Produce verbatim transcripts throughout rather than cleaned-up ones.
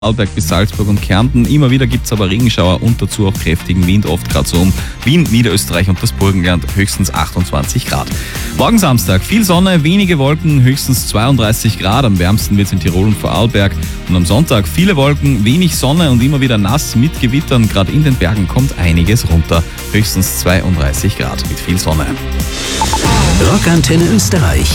Vorarlberg bis Salzburg und Kärnten. Immer wieder gibt es aber Regenschauer und dazu auch kräftigen Wind, oft gerade so um Wien, Niederösterreich und das Burgenland, höchstens achtundzwanzig Grad. Morgen Samstag viel Sonne, wenige Wolken, höchstens zweiunddreißig Grad. Am wärmsten wird es in Tirol und Vorarlberg. Und am Sonntag viele Wolken, wenig Sonne und immer wieder nass mit Gewittern. Gerade in den Bergen kommt einiges runter, höchstens zweiunddreißig Grad mit viel Sonne. Rockantenne Österreich.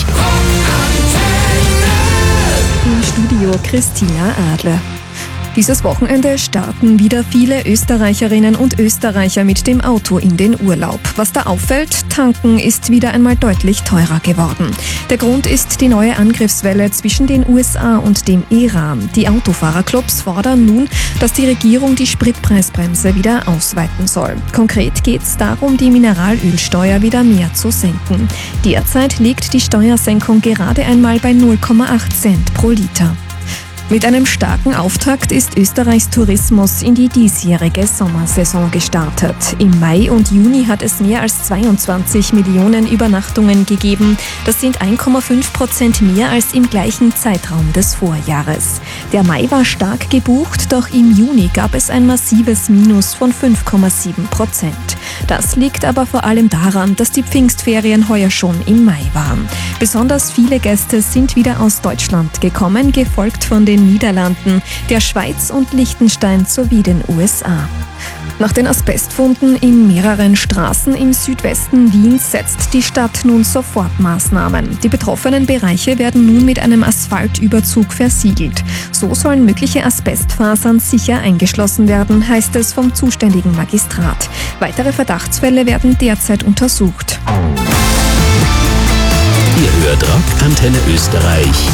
Im Studio Christina Adler. Dieses Wochenende starten wieder viele Österreicherinnen und Österreicher mit dem Auto in den Urlaub. Was da auffällt, tanken ist wieder einmal deutlich teurer geworden. Der Grund ist die neue Angriffswelle zwischen den U S A und dem Iran. Die Autofahrerclubs fordern nun, dass die Regierung die Spritpreisbremse wieder ausweiten soll. Konkret geht es darum, die Mineralölsteuer wieder mehr zu senken. Derzeit liegt die Steuersenkung gerade einmal bei null Komma acht Cent pro Liter. Mit einem starken Auftakt ist Österreichs Tourismus in die diesjährige Sommersaison gestartet. Im Mai und Juni hat es mehr als zweiundzwanzig Millionen Übernachtungen gegeben. Das sind eins Komma fünf Prozent mehr als im gleichen Zeitraum des Vorjahres. Der Mai war stark gebucht, doch im Juni gab es ein massives Minus von fünf Komma sieben Prozent. Das liegt aber vor allem daran, dass die Pfingstferien heuer schon im Mai waren. Besonders viele Gäste sind wieder aus Deutschland gekommen, gefolgt von den Niederlanden, der Schweiz und Liechtenstein sowie den U S A. Nach den Asbestfunden in mehreren Straßen im Südwesten Wiens setzt die Stadt nun Sofortmaßnahmen. Die betroffenen Bereiche werden nun mit einem Asphaltüberzug versiegelt. So sollen mögliche Asbestfasern sicher eingeschlossen werden, heißt es vom zuständigen Magistrat. Weitere Verdachtsfälle werden derzeit untersucht. Ihr hört Rockantenne Österreich.